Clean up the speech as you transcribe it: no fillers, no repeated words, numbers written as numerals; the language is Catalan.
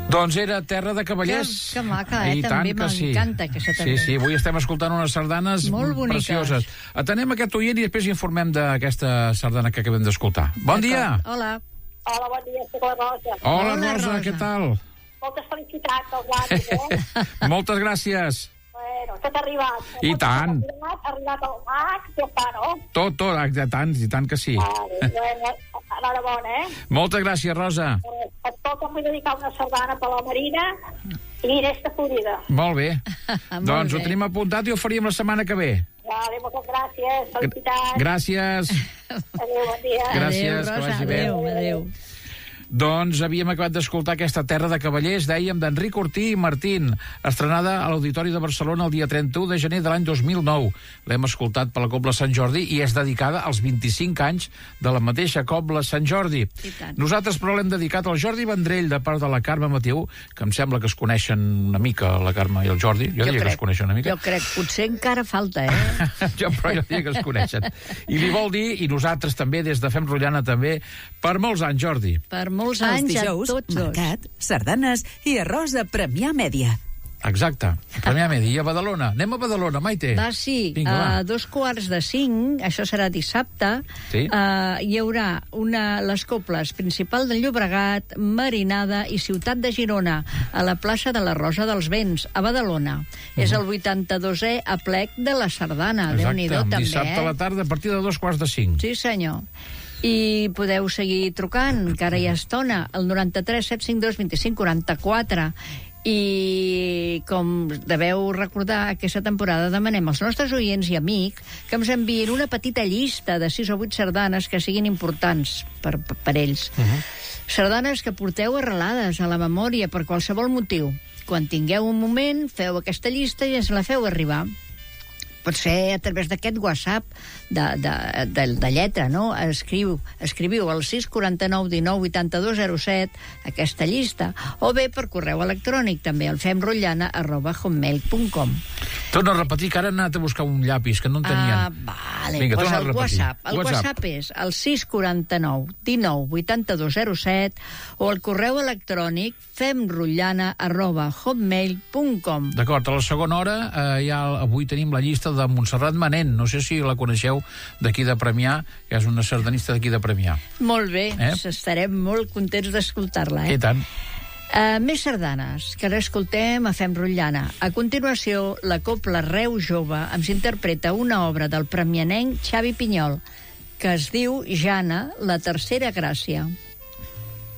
Doncs era Terra de Cavallers. Que maca, també m'encanta aquesta també. Sí, avui estem escoltant unes sardanes molt precioses. Atenem aquest oient i després informem d'aquesta sardana que acabem d'escoltar. Bon dia! Hola. Hola, bon dia, soc la Rosa. Hola, Rosa, què tal? Moltes felicitats als avis, Moltes gràcies. Bueno, tot ha arribat. I tant. Ha arribat el mag, tot fa, no? Tot, i tant que sí. Bueno, enhorabona, Moltes gràcies, Rosa. Et toca vull dedicar una sardana per la Marina i aquesta Florida. Molt bé. Doncs ho tenim apuntat i ho faríem la setmana que ve. Vale, moltes gràcies, felicitats. Gràcies. Adéu, bon dia. Gràcies, Adéu, que Rosa, vagi bé. adéu. Doncs havíem acabat d'escoltar aquesta Terra de Cavallers, dèiem, d'Enric Ortí i Martín, estrenada a l'Auditori de Barcelona el dia 31 de gener de l'any 2009. L'hem escoltat per la Cobla Sant Jordi i és dedicada als 25 anys de la mateixa Cobla Sant Jordi. Nosaltres, però, l'hem dedicat al Jordi Vendrell, de part de la Carme Mateu, que em sembla que es coneixen una mica, la Carme i el Jordi. Jo diria que es coneixen una mica. Jo crec, potser encara falta, Però jo diria que es coneixen. I li vol dir, i nosaltres també, des de Fem Rotllana també, per molts anys, Jordi. Per molts anys a tots dos. Mercat, sardanes i arròs a Premià Mèdia. Exacte, Premià Mèdia. I a Badalona. Anem a Badalona, Maite. Va, sí. Vinga, a 2:45, això serà dissabte, Sí. hi haurà les cobles Principal del Llobregat, Marinada i Ciutat de Girona, a la plaça de la Rosa dels Vents, a Badalona. És el 82è aplec de la sardana. Déu-n'hi-do, també, dissabte a la tarda a partir de 2:45. Sí, senyor. I podeu seguir trucant, encara hi ha estona, al 93 752 25 44. I, com deveu recordar, aquesta temporada demanem als nostres oients i amics que ens enviïn una petita llista de 6 o 8 sardanes que siguin importants per ells. Sardanes que porteu arrelades a la memòria per qualsevol motiu. Quan tingueu un moment, feu aquesta llista i ens la feu arribar. Pot ser a través d'aquest WhatsApp de lletra, no? Escriviu al 649 19 82 07 aquesta llista, o bé per correu electrònic també al femrotllana@hotmail.com. Torna a repetir, que ara he anat a buscar un llapis, que no en tenien. Vale. Vinga, Pues torna a el repetir. WhatsApp. El WhatsApp és el 649 19 82 07 o el correu electrònic femrotllana@hotmail.com. D'acord, a la segona hora avui tenim la llista de Montserrat Manent. No sé si la coneixeu, d'aquí de Premià, que és una sardanista d'aquí de Premià. Molt bé, estarem molt contents d'escoltar-la. I tant. Més sardanes, que ara escoltem a Fem Rotllana. A continuació, la Cobla Reu Jove ens interpreta una obra del premianenc Xavi Pinyol, que es diu Jana, la tercera gràcia.